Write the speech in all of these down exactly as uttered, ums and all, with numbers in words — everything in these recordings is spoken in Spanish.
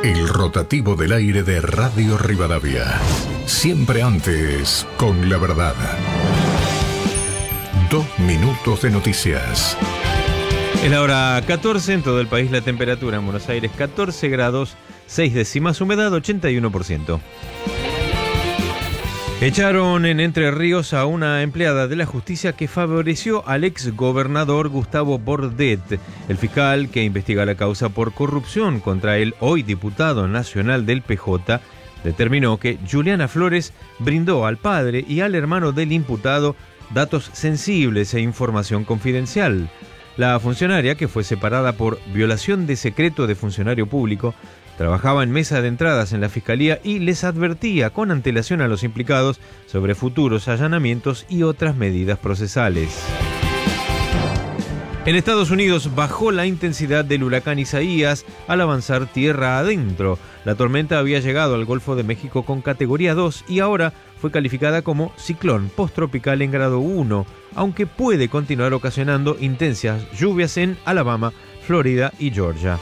El rotativo del aire de Radio Rivadavia. Siempre antes, con la verdad. Dos minutos de noticias. Es la hora catorce, en todo el país la temperatura en Buenos Aires catorce grados, seis décimas, humedad ochenta y uno por ciento. Echaron en Entre Ríos a una empleada de la justicia que favoreció al ex gobernador Gustavo Bordet. El fiscal que investiga la causa por corrupción contra el hoy diputado nacional del P J determinó que Juliana Flores brindó al padre y al hermano del imputado datos sensibles e información confidencial. La funcionaria, que fue separada por violación de secreto de funcionario público, trabajaba en mesa de entradas en la Fiscalía y les advertía con antelación a los implicados sobre futuros allanamientos y otras medidas procesales. En Estados Unidos bajó la intensidad del huracán Isaías al avanzar tierra adentro. La tormenta había llegado al Golfo de México con categoría dos y ahora fue calificada como ciclón posttropical en grado uno, aunque puede continuar ocasionando intensas lluvias en Alabama, Florida y Georgia.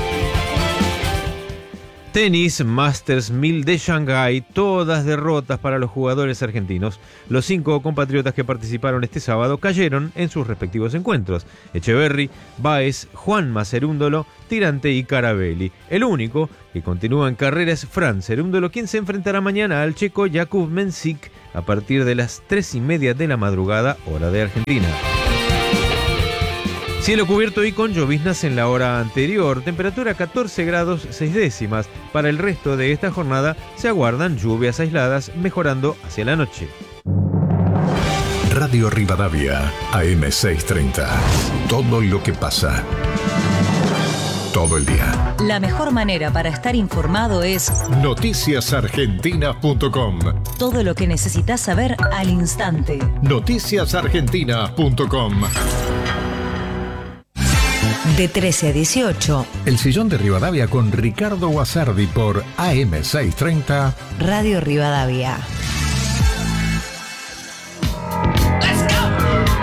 Tenis, Masters mil de Shanghái, todas derrotas para los jugadores argentinos. Los cinco compatriotas que participaron este sábado cayeron en sus respectivos encuentros: Echeverry, Báez, Juanma Cerúndolo, Tirante y Carabelli. El único que continúa en carrera es Fran Cerúndolo, quien se enfrentará mañana al checo Jakub Mensik a partir de las tres y media de la madrugada, hora de Argentina. Cielo cubierto y con lloviznas en la hora anterior, temperatura catorce grados seis décimas. Para el resto de esta jornada se aguardan lluvias aisladas, mejorando hacia la noche. Radio Rivadavia, A M seiscientos treinta. Todo lo que pasa. Todo el día. La mejor manera para estar informado es noticias argentinas punto com. Todo lo que necesitas saber al instante. noticias argentinas punto com. De trece a dieciocho. El sillón de Rivadavia con Ricardo Guasardi por A M seiscientos treinta. Radio Rivadavia.